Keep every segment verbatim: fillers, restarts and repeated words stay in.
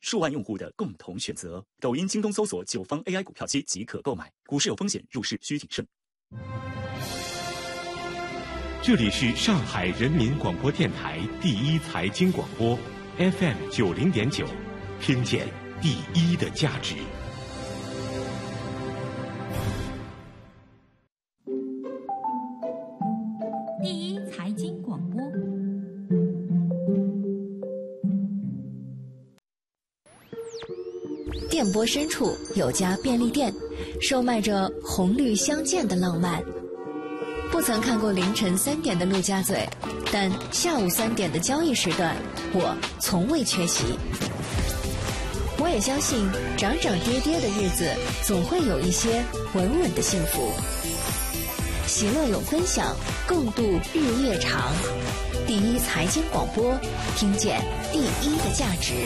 数万用户的共同选择。抖音、京东搜索九方 A I 股票期即可购买。股市有风险，入市需谨慎。 这里是上海人民广播电台第一财经广播 F M 九零点九，听见第一的价值。 第一财经广播。 电波深处有家便利店，售卖着红绿相间的浪漫。不曾看过凌晨三点的陆家嘴，但下午三点的交易时段，我从未缺席。我也相信，涨涨跌跌的日子，总会有一些稳稳的幸福。喜乐有分享，共度日夜长。第一财经广播，听见第一的价值。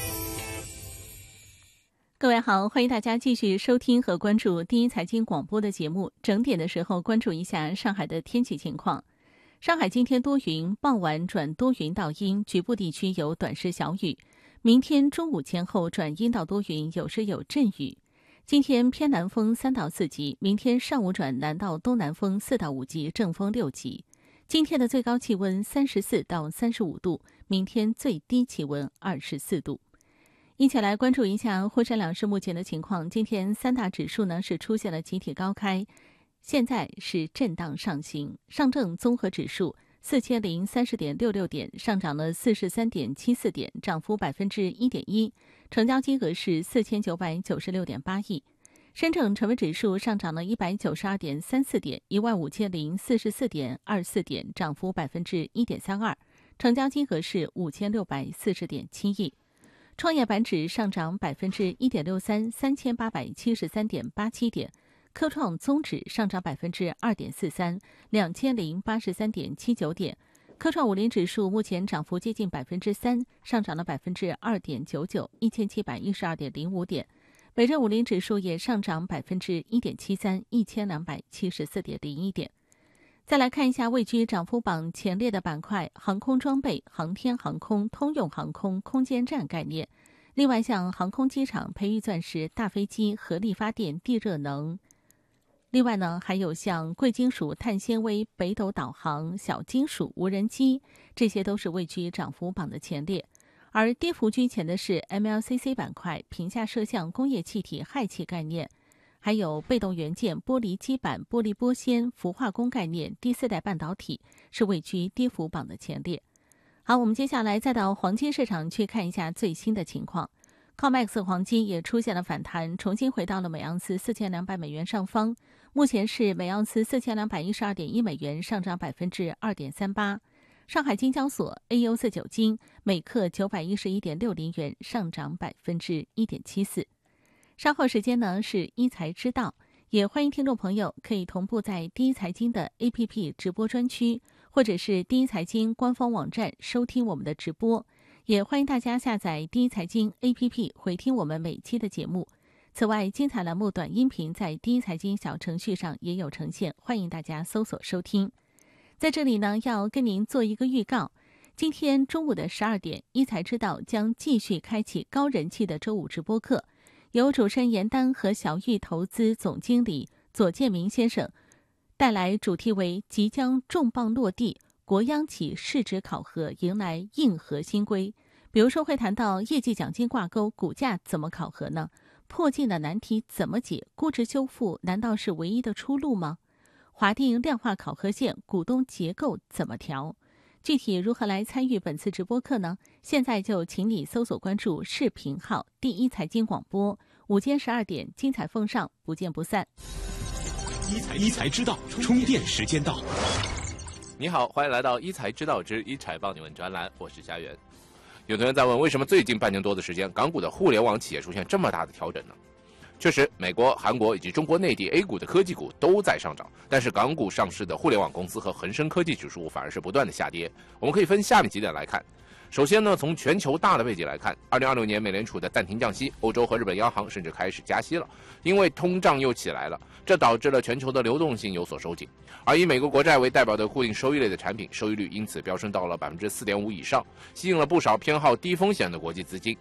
各位好，欢迎大家继续收听和关注第一财经广播的节目。整点的时候关注一下上海的天气情况。上海今天多云，傍晚转多云到阴，局部地区有短时小雨。明天中午前后转阴到多云，有时有阵雨。今天偏南风三到四级，明天上午转南到东南风四到五级，正风六级。今天的最高气温三十四到三十五度，明天最低气温二十四度。一起来关注一下沪深两市目前的情况。今天三大指数呢是出现了集体高开，现在是震荡上行。上证综合指数四千零三十点六六点，上涨了四十三点七四点，涨幅百分之一点一，成交金额是四千九百九十六点八亿。深证成分指数上涨了一百九十二点三四点，一万五千零四十四点二四点，涨幅百分之一点三二，成交金额是五千六百四十点七亿。创业板指上涨百分之一点六三，三千八百七十三点八七点。科创综指上涨百分之二点四三，两千零八十三点七九点。科创五零指数目前涨幅接近百分之三，上涨了百分之二点九九，一千七百一十二点零五点。北证五零指数也上涨百分之一点七三，一千两百七十四点零一点。再来看一下位居涨幅榜前列的板块：航空装备、航天航空、通用航空、空间站概念。另外像航空机场、培育钻石、大飞机、核力发电、地热能。另外呢，还有像贵金属、碳纤维、北斗导航、小金属、无人机，这些都是位居涨幅榜的前列。而跌幅居前的是 M L C C 板块、屏下摄像、工业气体、氦气概念。还有被动元件、玻璃基板、玻璃玻纤、氟化工概念、第四代半导体是位居跌幅榜的前列。好，我们接下来再到黄金市场去看一下最新的情况。COMEX 黄金也出现了反弹，重新回到了每盎司四千两百美元上方，目前是每盎司四千两百一十二点一美元，上涨百分之二点三八。上海金交所 A 幺四九金每克九百一十一点六零元，上涨百分之一点七四。稍后时间呢是一财知道，也欢迎听众朋友可以同步在第一财经的 A P P 直播专区，或者是第一财经官方网站收听我们的直播，也欢迎大家下载第一财经 A P P 回听我们每期的节目。此外，精彩栏目短音频在第一财经小程序上也有呈现，欢迎大家搜索收听。在这里呢，要跟您做一个预告，今天中午的十二点，一财知道将继续开启高人气的周五直播课。由主持人严丹和小玉投资总经理左建明先生带来主题为即将重磅落地，国央企市值考核迎来硬核新规。比如说会谈到业绩奖金挂钩，股价怎么考核呢？破净的难题怎么解？估值修复难道是唯一的出路吗？划定量化考核线，股东结构怎么调？具体如何来参与本次直播课呢？现在就请你搜索关注视频号第一财经广播，午间十二点精彩奉上，不见不散。 一财一财知道，充电时间到。 你好，欢迎来到一财知道之一财帮你问专栏，我是家园。有的人在问，为什么最近半年多的时间，港股的互联网企业出现这么大的调整呢？确实，美国、韩国以及中国内地 A 股的科技股都在上涨，但是港股上市的互联网公司和恒生科技指数反而是不断的下跌。我们可以分下面几点来看。首先呢，从全球大的背景来看，二零二六年美联储的暂停降息，欧洲和日本央行甚至开始加息了，因为通胀又起来了，这导致了全球的流动性有所收紧。而以美国国债为代表的固定收益类的产品，收益率因此飙升到了百分之四点五以上，吸引了不少偏好低风险的国际资金。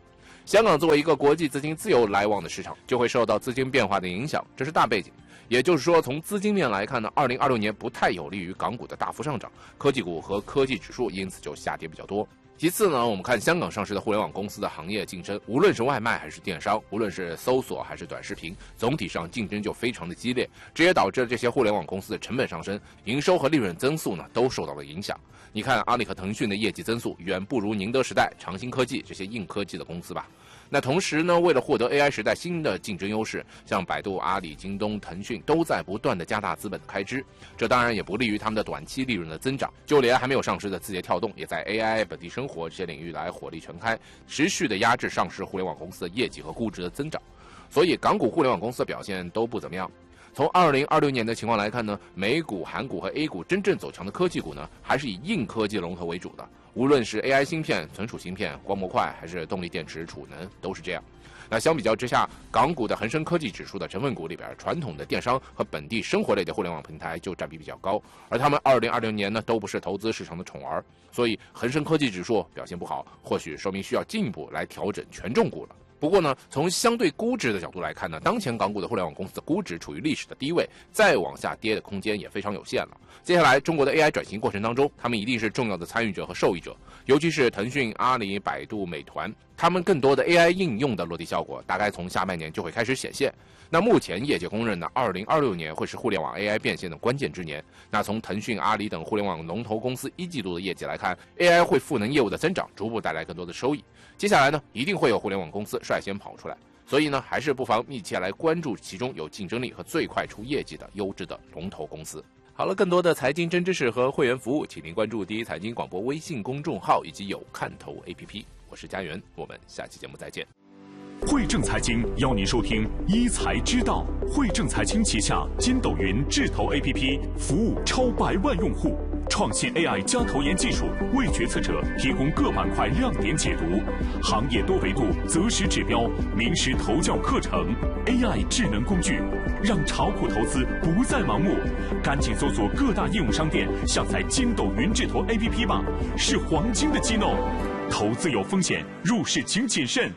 香港作为一个国际资金自由来往的市场，就会受到资金变化的影响，这是大背景。也就是说，从资金面来看呢，二零二六年不太有利于港股的大幅上涨，科技股和科技指数因此就下跌比较多。其次呢，我们看香港上市的互联网公司的行业竞争，无论是外卖还是电商，无论是搜索还是短视频，总体上竞争就非常的激烈，这也导致这些互联网公司的成本上升，营收和利润增速呢都受到了影响。你看阿里和腾讯的业绩增速远不如宁德时代、长兴科技这些硬科技的公司吧。那同时呢，为了获得 A I 时代新的竞争优势，像百度、阿里、京东、腾讯都在不断的加大资本的开支，这当然也不利于他们的短期利润的增长。就连还没有上市的字节跳动，也在 A I、本地生活这些领域来火力全开，持续的压制上市互联网公司的业绩和估值的增长。所以港股互联网公司的表现都不怎么样。从二零二六年的情况来看呢，美股、韩股和 A 股真正走强的科技股呢，还是以硬科技龙头为主的。无论是 A I 芯片、存储芯片、光模块，还是动力电池、储能，都是这样。那相比较之下，港股的恒生科技指数的成分股里边，传统的电商和本地生活类的互联网平台就占比比较高，而他们二零二零年呢，都不是投资市场的宠儿，所以恒生科技指数表现不好，或许说明需要进一步来调整权重股了。不过呢，从相对估值的角度来看呢，当前港股的互联网公司的估值处于历史的低位，再往下跌的空间也非常有限了。接下来中国的 A I 转型过程当中，他们一定是重要的参与者和受益者，尤其是腾讯、阿里、百度、美团，他们更多的 A I 应用的落地效果，大概从下半年就会开始显现。那目前业界公认呢，二零二六年会是互联网 A I 变现的关键之年。那从腾讯、阿里等互联网龙头公司一季度的业绩来看 ，A I 会赋能业务的增长，逐步带来更多的收益。接下来呢，一定会有互联网公司率先跑出来，所以呢，还是不妨密切来关注其中有竞争力和最快出业绩的优质的龙头公司。好了，更多的财经真知识和会员服务，请您关注第一财经广播微信公众号以及有看头 A P P。我是佳媛，我们下期节目再见。 汇正财经邀您收听一财知道。汇正财经旗下筋斗云智投 A P P 服务超百万用户，创新 A I 加投研技术，为决策者提供各板块亮点解读，行业多维度择时指标，名师投教课程 ，A I 智能工具，让炒股投资不再盲目。赶紧搜索各大应用商店，下载筋斗云智投 A P P 吧，是黄金的机弄。投资有风险，入市请谨慎。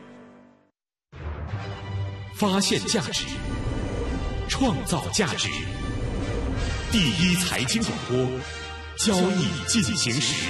发现价值，创造价值。第一财经广播，交易进行时。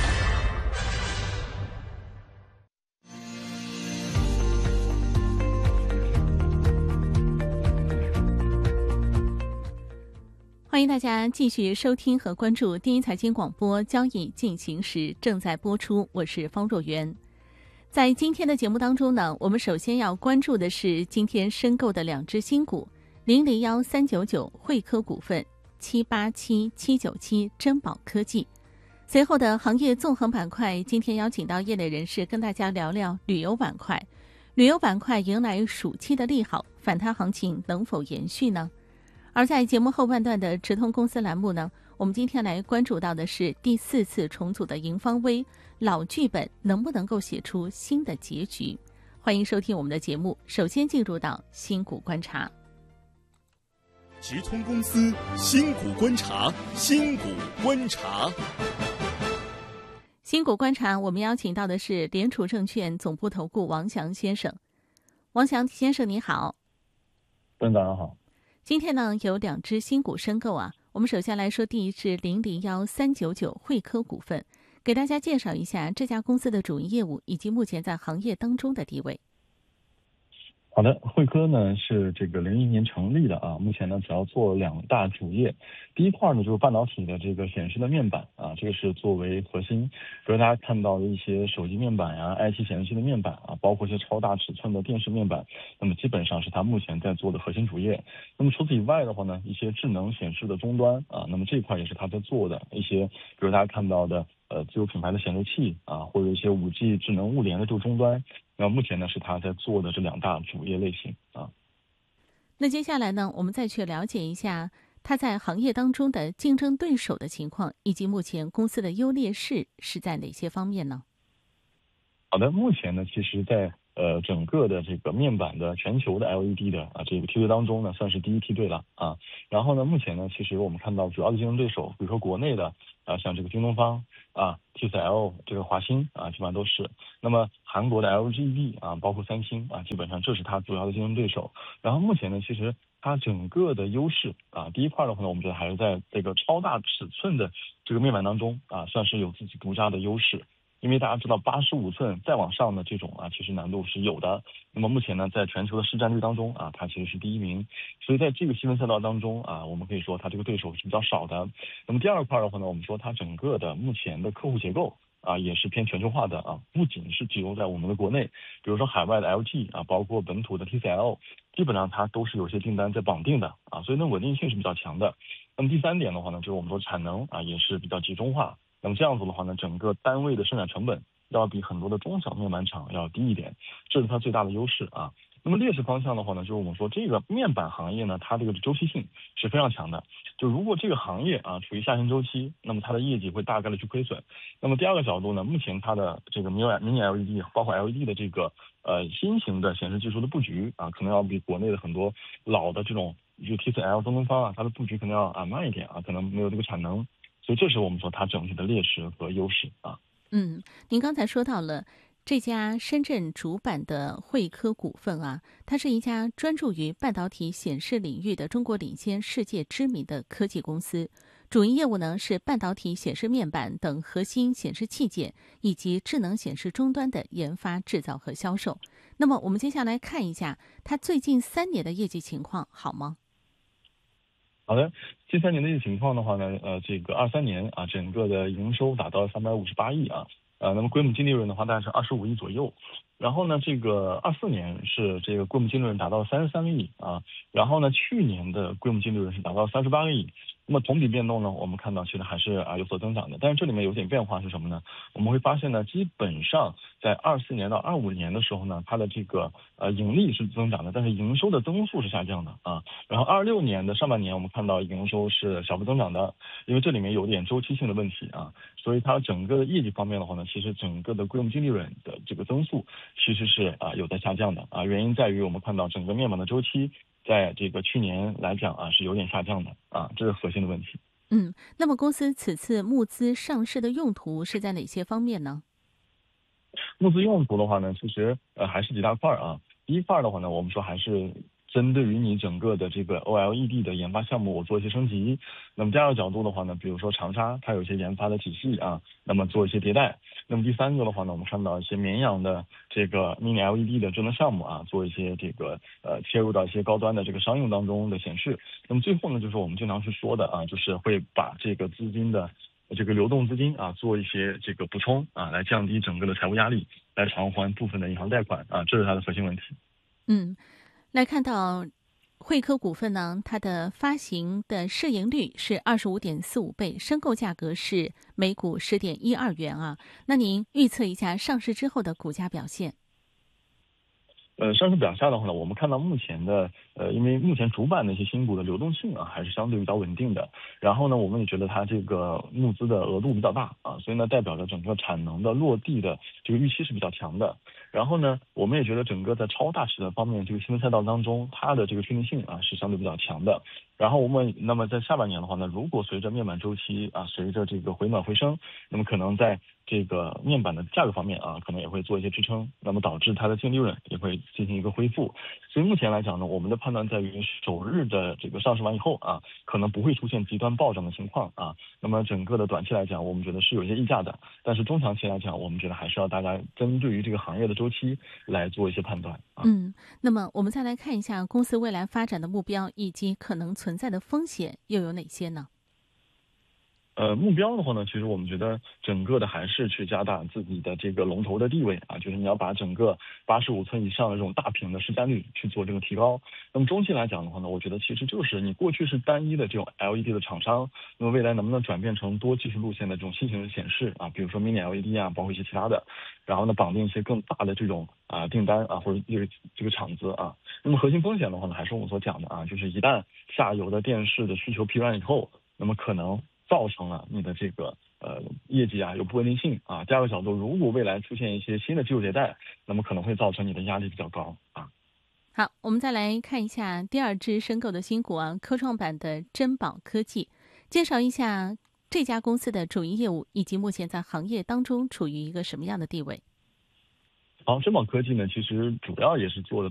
欢迎大家继续收听和关注第一财经广播交易进行时，正在播出，我是方若媛。在今天的节目当中呢，我们首先要关注的是今天申购的两只新股零零一三九九汇科股份、七八七七九七珍宝科技。随后的行业纵横板块，今天邀请到业内人士跟大家聊聊旅游板块。旅游板块迎来暑期的利好，反弹行情能否延续呢？而在节目后半段的直通公司栏目呢，我们今天来关注到的是第四次重组的盈方微，老剧本能不能够写出新的结局？欢迎收听我们的节目。首先进入到新股观察。 直通公司新股观察，新股观察。 新股观察，我们邀请到的是联储证券总部投顾王翔先生。王翔先生你好。 大家好。 今天呢有两只新股申购啊，我们首先来说第一只零零一三九九汇科股份，给大家介绍一下这家公司的主营业务以及目前在行业当中的地位。 好的，汇科呢是这个零一年成立的啊，目前呢主要做两大主业。第一块呢就是半导体的这个显示的面板啊，这个是作为核心，比如大家看到的一些手机面板呀、I T 显示器的面板啊，包括一些超大尺寸的电视面板，那么基本上是它目前在做的核心主业。那么除此以外的话呢，一些智能显示的终端啊，那么这一块也是它在做的一些，比如大家看到的呃自有品牌的显示器啊，或者一些 五 G 智能物联的这个终端。那目前呢是他在做的这两大主业类型啊。 那接下来呢，我们再去了解一下他在行业当中的竞争对手的情况，以及目前公司的优劣势是在哪些方面呢？ 好的，目前呢，其实在呃整个的这个面板的全球的 L E D 的啊这个梯队当中呢，算是第一梯队了啊。然后呢，目前呢，其实我们看到主要的竞争对手，比如说国内的啊，像这个京东方啊、T C L 这个华星啊，基本上都是。那么韩国的 L G D 啊，包括三星啊，基本上这是它主要的竞争对手。然后目前呢，其实它整个的优势啊，第一块的话呢，我们觉得还是在这个超大尺寸的这个面板当中啊，算是有自己独家的优势。因为大家知道八十五寸再往上的这种啊，其实难度是有的。那么目前呢，在全球的市占率当中啊，它其实是第一名。所以在这个细分赛道当中啊，我们可以说它这个对手是比较少的。那么第二块的话呢，我们说它整个的目前的客户结构啊，也是偏全球化的啊，不仅是集中在我们的国内，比如说海外的 L G 啊，包括本土的 T C L， 基本上它都是有些订单在绑定的啊，所以呢稳定性是比较强的。那么第三点的话呢，就是我们说产能啊也是比较集中化。那么这样子的话呢，整个单位的生产成本要比很多的中小面板厂要低一点，这是它最大的优势啊。那么劣势方向的话呢，就是我们说这个面板行业呢，它这个周期性是非常强的。就如果这个行业啊处于下行周期，那么它的业绩会大概率去亏损。那么第二个角度呢，目前它的这个 mini L E D 包括 L E D 的这个呃新型的显示技术的布局啊，可能要比国内的很多老的这种就 T C L、东东方啊，它的布局可能要啊慢一点啊，可能没有这个产能。所以这是我们说它整体的劣势和优势啊。 嗯，您刚才说到了这家深圳主板的汇科股份啊，它是一家专注于半导体显示领域的中国领先、世界知名的科技公司。主营业务呢是半导体显示面板等核心显示器件以及智能显示终端的研发、制造和销售。那么我们接下来看一下它最近三年的业绩情况，好吗？ 好的，近三年的一个情况的话呢，呃，这个二三年啊，整个的营收达到三百五十八亿啊，呃，那么规模净利润的话大概是二十五亿左右。然后呢，这个二四年是这个规模净利润达到三十三个亿啊，然后呢，去年的规模净利润是达到三十八个亿。那么同比变动呢，我们看到其实还是啊有所增长的，但是这里面有点变化是什么呢？我们会发现呢，基本上在二四年到二五年的时候呢，它的这个呃盈利是增长的，但是营收的增速是下降的啊。然后二六年的上半年我们看到营收是小幅增长的，因为这里面有点周期性的问题啊，所以它整个的业绩方面的话呢，其实整个的规模净利润的这个增速其实是啊有在下降的啊，原因在于我们看到整个面板的周期在这个去年来讲啊是有点下降的啊，这是核心的问题。 嗯，那么公司此次募资上市的用途是在哪些方面呢？ 募资用途的话呢，其实呃还是几大块啊。第一块的话呢，我们说还是针对于你整个的这个 O L E D 的研发项目，我做一些升级。那么第二个角度的话呢，比如说长沙它有一些研发的体系啊，那么做一些迭代。那么第三个的话呢，我们看到一些绵阳的这个 mini L E D 的智能项目啊，做一些这个呃切入到一些高端的这个商用当中的显示。那么最后呢，就是我们经常去说的啊，就是会把这个资金的这个流动资金啊，做一些这个补充啊，来降低整个的财务压力，来偿还部分的银行贷款啊，这是它的核心问题。 嗯，来看到汇科股份呢，它的发行的市盈率是二十五点四五倍，申购价格是每股十点一二元啊。那您预测一下上市之后的股价表现？ 呃，上市表现的话呢，我们看到目前的呃，因为目前主板的一些新股的流动性啊，还是相对比较稳定的。然后呢，我们也觉得它这个募资的额度比较大啊，所以呢，代表着整个产能的落地的这个预期是比较强的。然后呢，我们也觉得整个在超大尺寸方面，这个新闻赛道当中，它的这个确定性啊是相对比较强的。然后我们那么在下半年的话呢，如果随着面板周期啊，随着这个回暖回升，那么可能在这个面板的价格方面啊，可能也会做一些支撑，那么导致它的净利润也会进行一个恢复。所以目前来讲呢，我们的判断在于首日的这个上市完以后啊，可能不会出现极端暴涨的情况啊。那么整个的短期来讲，我们觉得是有一些溢价的，但是中长期来讲，我们觉得还是要大家针对于这个行业的周期来做一些判断啊。 嗯，那么我们再来看一下公司未来发展的目标以及可能存在的风险又有哪些呢？ 呃，目标的话呢，其实我们觉得整个的还是去加大自己的这个龙头的地位啊，就是你要把整个八十五寸以上的这种大屏的市占率去做这个提高。那么中期来讲的话呢，我觉得其实就是你过去是单一的这种 L E D 的厂商，那么未来能不能转变成多技术路线的这种新型的显示啊，比如说 mini L E D 啊，包括一些其他的，然后呢绑定一些更大的这种啊订单啊，或者这个这个厂子啊。那么核心风险的话呢，还是我们所讲的啊，就是一旦下游的电视的需求疲软以后，那么可能造成了你的这个呃业绩啊有不稳定性啊。第二个角度，如果未来出现一些新的技术迭代，那么可能会造成你的压力比较高啊。 好，我们再来看一下第二只申购的新股啊，科创板的珍宝科技，介绍一下这家公司的主营业务以及目前在行业当中处于一个什么样的地位。 好，珍宝科技呢，其实主要也是做的